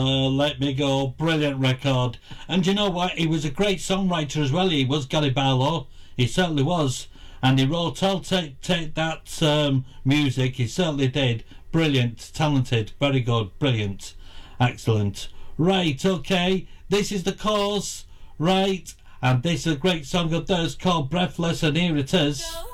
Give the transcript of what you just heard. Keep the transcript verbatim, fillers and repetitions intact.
Uh, Let Me Go, brilliant record. And you know what? He was a great songwriter as well. He was, Gary Barlow. He certainly was. And he wrote all take, take that um, music. He certainly did. Brilliant, talented, very good, brilliant, excellent. Right, okay. This is The Cause, right? And this is a great song of theirs called Breathless, and here it is.